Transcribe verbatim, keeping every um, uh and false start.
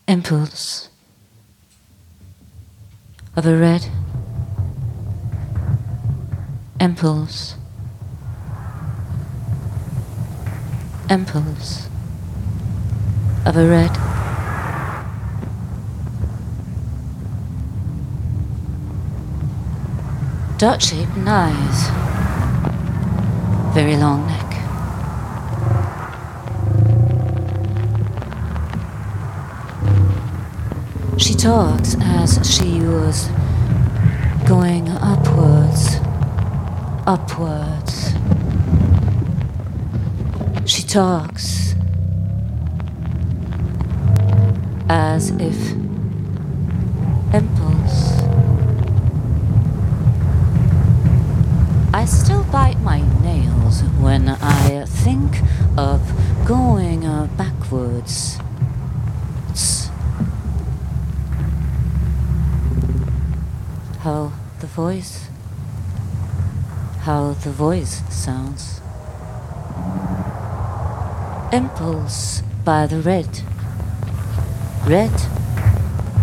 impulse of a red impulse, impulse of a red dot-shaped eyes, very long neck. She talks as she was going upwards, upwards. She talks as if impulse. I still bite my nails when I think of going uh, backwards. How the voice, how the voice sounds. Impulse by the red, red